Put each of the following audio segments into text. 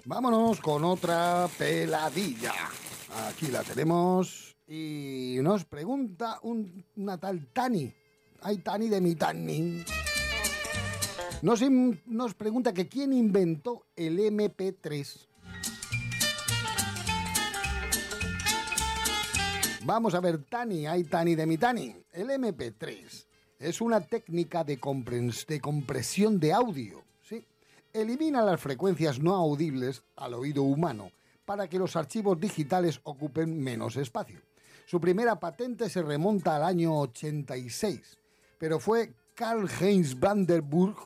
Vámonos con otra peladilla. Aquí la tenemos y nos pregunta una tal Tani. Ay, Tani de mi Tani. Nos pregunta que quién inventó el MP3. Vamos a ver, Tani, ay, Tani de mi Tani. El MP3 es una técnica de compresión de audio. ¿Sí? Elimina las frecuencias no audibles al oído humano para que los archivos digitales ocupen menos espacio. Su primera patente se remonta al año 86, pero fue Karl-Heinz Vandenburg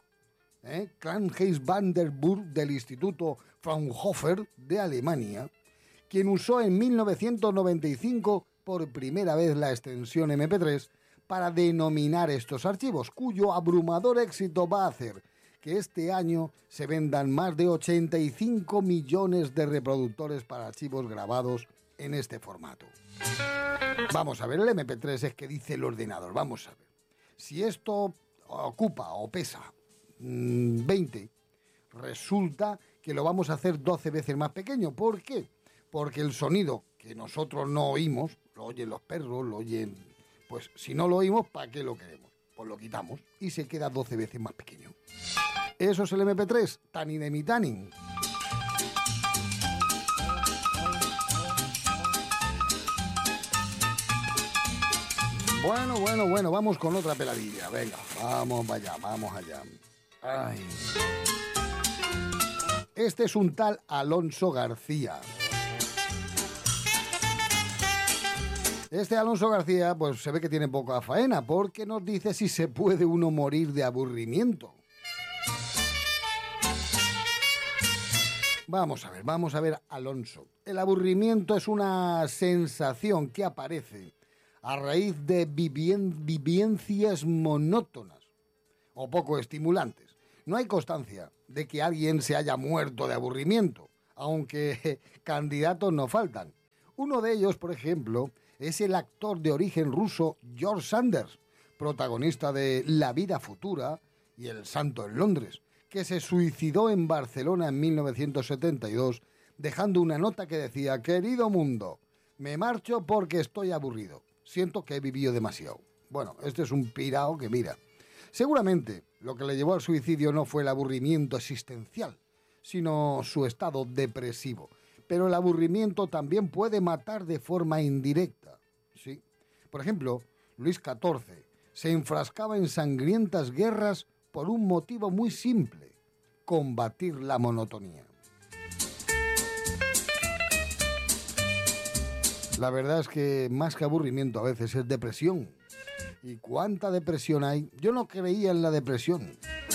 del Instituto Fraunhofer de Alemania, quien usó en 1995 por primera vez la extensión MP3 para denominar estos archivos, cuyo abrumador éxito va a hacer que este año se vendan más de 85 millones de reproductores para archivos grabados en este formato. Vamos a ver, el MP3 es que dice el ordenador, vamos a ver. Si esto ocupa o pesa 20, resulta que lo vamos a hacer 12 veces más pequeño. ¿Por qué? Porque el sonido que nosotros no oímos, lo oyen los perros, lo oyen... Pues si no lo oímos, ¿para qué lo queremos? Pues lo quitamos y se queda 12 veces más pequeño. Eso es el MP3, Tani de mi Tani. Bueno, vamos con otra peladilla. Venga, vamos allá. Ay. Este es un tal Alonso García. Este Alonso García, pues se ve que tiene poca faena, porque nos dice si se puede uno morir de aburrimiento. Vamos a ver, Alonso. El aburrimiento es una sensación que aparece a raíz de vivencias monótonas o poco estimulantes. No hay constancia de que alguien se haya muerto de aburrimiento, aunque candidatos no faltan. Uno de ellos, por ejemplo, es el actor de origen ruso George Sanders, protagonista de La vida futura y El santo en Londres, que se suicidó en Barcelona en 1972, dejando una nota que decía: querido mundo, me marcho porque estoy aburrido. Siento que he vivido demasiado. Bueno, este es un pirao que mira. Seguramente lo que le llevó al suicidio no fue el aburrimiento existencial, sino su estado depresivo. Pero el aburrimiento también puede matar de forma indirecta, ¿sí? Por ejemplo, Luis XIV se enfrascaba en sangrientas guerras por un motivo muy simple: combatir la monotonía. La verdad es que más que aburrimiento a veces es depresión. ¿Y cuánta depresión hay? Yo no creía en la depresión.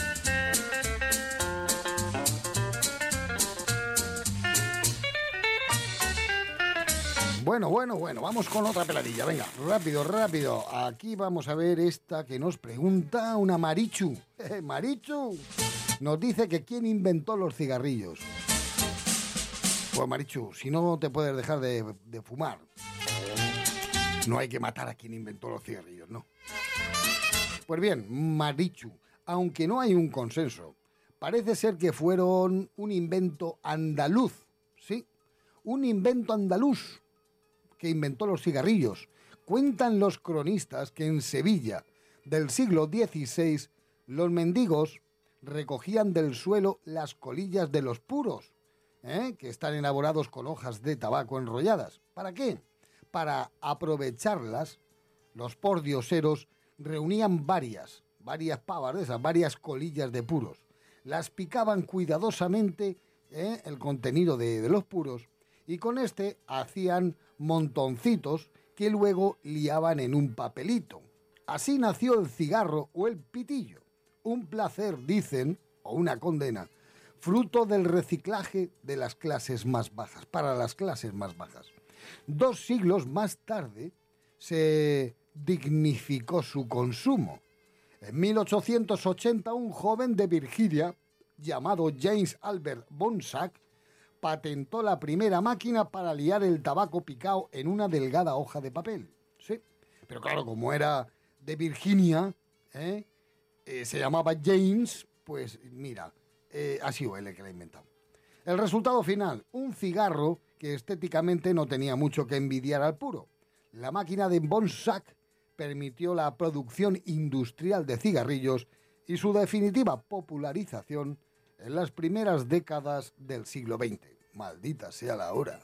Bueno, vamos con otra peladilla. Venga, rápido. Aquí vamos a ver esta que nos pregunta una Marichu. Marichu nos dice que quién inventó los cigarrillos. Pues Marichu, si no te puedes dejar de fumar, no hay que matar a quien inventó los cigarrillos, ¿no? Pues bien, Marichu, aunque no hay un consenso, parece ser que fueron un invento andaluz, ¿sí? Un invento andaluz que inventó los cigarrillos. Cuentan los cronistas que en Sevilla del siglo XVI los mendigos recogían del suelo las colillas de los puros, que están elaborados con hojas de tabaco enrolladas. ¿Para qué? Para aprovecharlas, los pordioseros reunían varias pavas de esas, varias colillas de puros. Las picaban cuidadosamente, el contenido de los puros, y con este hacían montoncitos que luego liaban en un papelito. Así nació el cigarro o el pitillo. Un placer, dicen, o una condena, fruto del reciclaje de las clases más bajas, para las clases más bajas. 2 siglos más tarde se dignificó su consumo. En 1880, un joven de Virginia, llamado James Albert Bonsack, patentó la primera máquina para liar el tabaco picado en una delgada hoja de papel. Sí, pero claro, como era de Virginia, se llamaba James, pues mira, ha sido él el que la ha inventado. El resultado final, un cigarro que estéticamente no tenía mucho que envidiar al puro. La máquina de Bonsac permitió la producción industrial de cigarrillos y su definitiva popularización en las primeras décadas del siglo XX. Maldita sea la hora.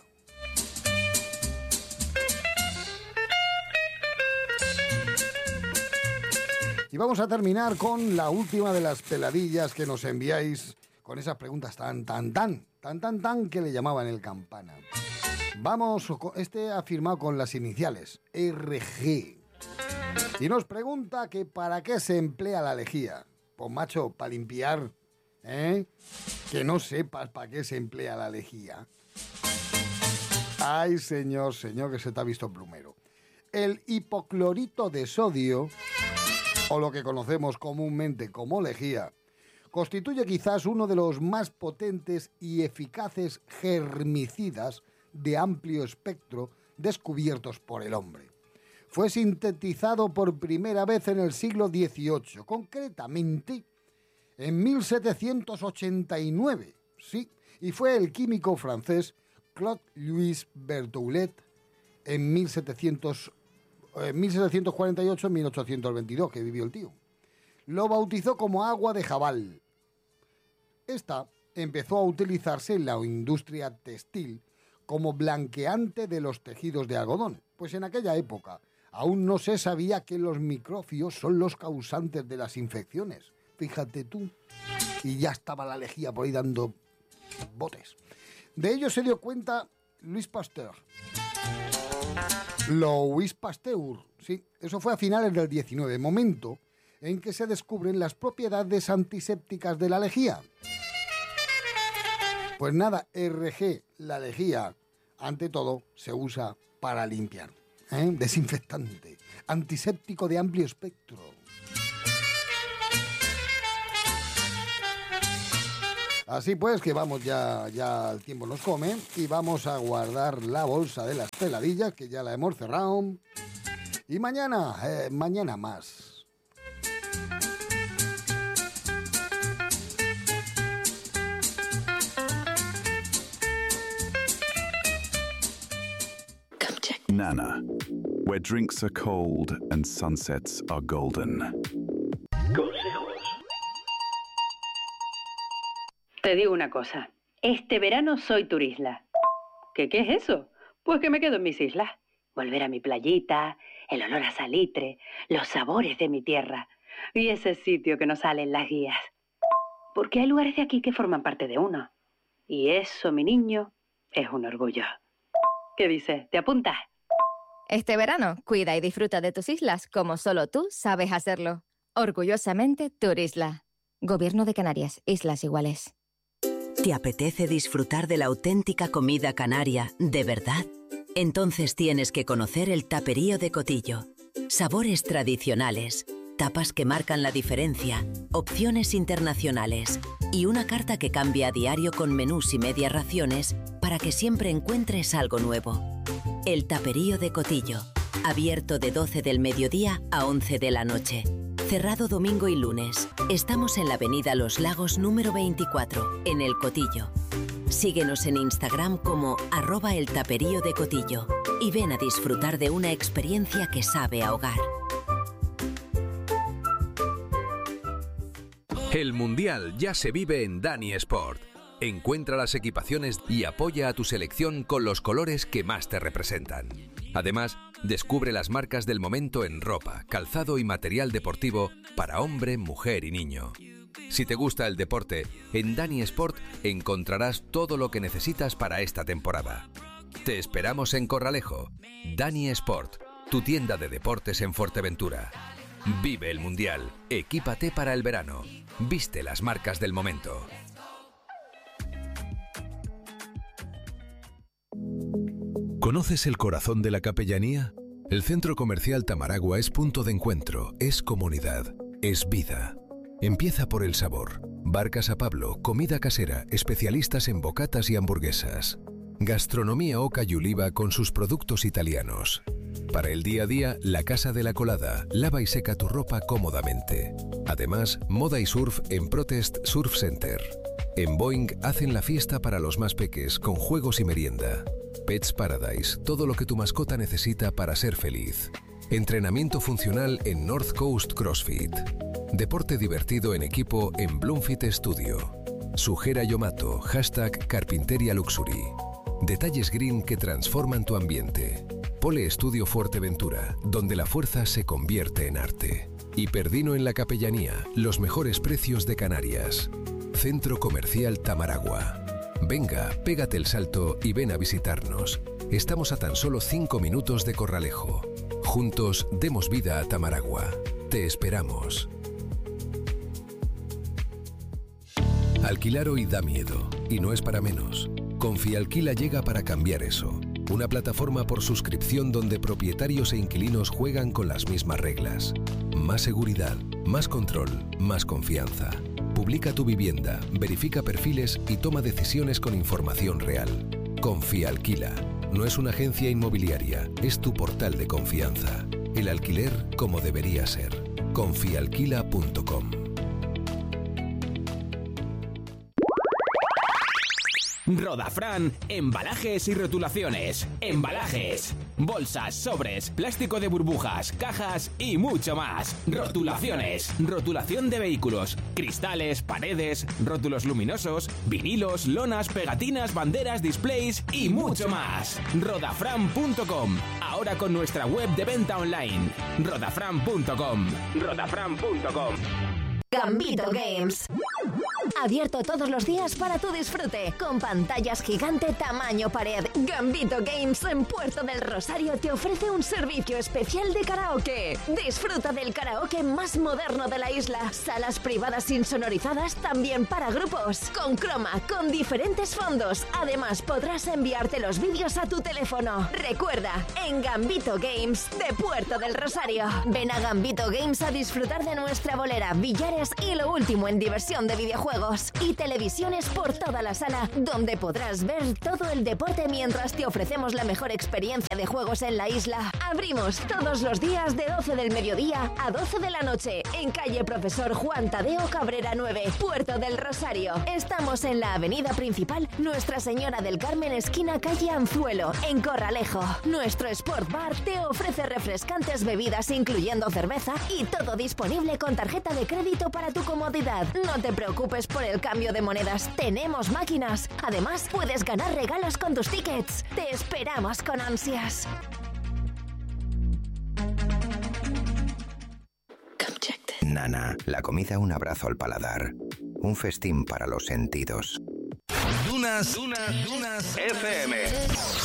Y vamos a terminar con la última de las peladillas que nos enviáis con esas preguntas tan que le llamaban el campana. Vamos, este ha firmado con las iniciales, RG. Y nos pregunta que para qué se emplea la lejía. Pues macho, para limpiar, ¿eh? Que no sepas para qué se emplea la lejía. Ay, señor, que se te ha visto plumero. El hipoclorito de sodio, o lo que conocemos comúnmente como lejía, constituye quizás uno de los más potentes y eficaces germicidas de amplio espectro descubiertos por el hombre. Fue sintetizado por primera vez en el siglo XVIII, concretamente en 1789, sí, y fue el químico francés Claude Louis Berthollet en 1748-1822, que vivió el tío. Lo bautizó como agua de jabal. Esta empezó a utilizarse en la industria textil como blanqueante de los tejidos de algodón, pues en aquella época aún no se sabía que los microbios son los causantes de las infecciones. Fíjate tú, y ya estaba la lejía por ahí dando botes. De ello se dio cuenta Louis Pasteur. Louis Pasteur, sí, eso fue a finales del 19, momento en que se descubren las propiedades antisépticas de la lejía. Pues nada, RG, la lejía, ante todo, se usa para limpiar, desinfectante, antiséptico de amplio espectro. Así pues, que vamos, ya el tiempo nos come y vamos a guardar la bolsa de las peladillas, que ya la hemos cerrado. Y mañana más. Nana, where drinks are cold and sunsets are golden. Te digo una cosa, este verano soy turisla. ¿Qué es eso? Pues que me quedo en mis islas. Volver a mi playita, el olor a salitre, los sabores de mi tierra y ese sitio que nos sale en las guías. Porque hay lugares de aquí que forman parte de uno. Y eso, mi niño, es un orgullo. ¿Qué dices? ¿Te apuntas? Este verano, cuida y disfruta de tus islas como solo tú sabes hacerlo. Orgullosamente, Turisla. Gobierno de Canarias, Islas Iguales. ¿Te apetece disfrutar de la auténtica comida canaria, de verdad? Entonces tienes que conocer el Taperío de Cotillo. Sabores tradicionales, tapas que marcan la diferencia, opciones internacionales y una carta que cambia a diario con menús y medias raciones para que siempre encuentres algo nuevo. El Taperío de Cotillo, abierto de 12 del mediodía a 11 de la noche. Cerrado domingo y lunes. Estamos en la avenida Los Lagos número 24, en El Cotillo. Síguenos en Instagram como @eltaperíodecotillo y ven a disfrutar de una experiencia que sabe a hogar. El Mundial ya se vive en Dani Sport. Encuentra las equipaciones y apoya a tu selección con los colores que más te representan. Además, descubre las marcas del momento en ropa, calzado y material deportivo para hombre, mujer y niño. Si te gusta el deporte, en Dani Sport encontrarás todo lo que necesitas para esta temporada. Te esperamos en Corralejo. Dani Sport, tu tienda de deportes en Fuerteventura. Vive el Mundial, equípate para el verano. Viste las marcas del momento. ¿Conoces el corazón de la capellanía? El Centro Comercial Tamaragua es punto de encuentro, es comunidad, es vida. Empieza por el sabor. Bar Casa Pablo, comida casera, especialistas en bocatas y hamburguesas. Gastronomía Oca y Oliva con sus productos italianos. Para el día a día, la Casa de la Colada, lava y seca tu ropa cómodamente. Además, moda y surf en Protest Surf Center. En Boeing hacen la fiesta para los más peques con juegos y merienda. Pets Paradise, todo lo que tu mascota necesita para ser feliz. Entrenamiento funcional en North Coast CrossFit. Deporte divertido en equipo en Bloomfit Studio. Sugera Yomato, #Carpinteria Luxury. Detalles green que transforman tu ambiente. Pole Estudio Fuerteventura, donde la fuerza se convierte en arte. Hiperdino en la Capellanía, los mejores precios de Canarias. Centro Comercial Tamaragua. Venga, pégate el salto y ven a visitarnos. Estamos a tan solo 5 minutos de Corralejo. Juntos demos vida a Tamaragua. Te esperamos. Alquilar hoy da miedo, y no es para menos. Confialquila llega para cambiar eso. Una plataforma por suscripción donde propietarios e inquilinos juegan con las mismas reglas. Más seguridad, más control, más confianza. Publica tu vivienda, verifica perfiles y toma decisiones con información real. Confialquila. No es una agencia inmobiliaria, es tu portal de confianza. El alquiler como debería ser. Confialquila.com. Rodafran, embalajes y rotulaciones. Embalajes, bolsas, sobres, plástico de burbujas, cajas y mucho más. Rotulaciones, rotulación de vehículos, cristales, paredes, rótulos luminosos, vinilos, lonas, pegatinas, banderas, displays y mucho más. Rodafran.com, ahora con nuestra web de venta online. Rodafran.com. Rodafran.com. Gambito Games. Abierto todos los días para tu disfrute, con pantallas gigante tamaño pared. Gambito Games en Puerto del Rosario te ofrece un servicio especial de karaoke. Disfruta del karaoke más moderno de la isla. Salas privadas insonorizadas también para grupos. Con croma, con diferentes fondos. Además podrás enviarte los vídeos a tu teléfono. Recuerda, en Gambito Games de Puerto del Rosario. Ven a Gambito Games a disfrutar de nuestra bolera, billares y lo último en diversión de videojuegos. Y televisiones por toda la sala, donde podrás ver todo el deporte mientras te ofrecemos la mejor experiencia de juegos en la isla. Abrimos todos los días de 12 del mediodía a 12 de la noche en calle Profesor Juan Tadeo Cabrera 9, Puerto del Rosario. Estamos en la avenida principal Nuestra Señora del Carmen, esquina calle Anzuelo, en Corralejo. Nuestro Sport Bar te ofrece refrescantes bebidas incluyendo cerveza y todo disponible con tarjeta de crédito para tu comodidad. No te preocupes por el cambio de monedas, tenemos máquinas. Además, puedes ganar regalos con tus tickets. Te esperamos con ansias. Nana, la comida un abrazo al paladar. Un festín para los sentidos. Dunas FM.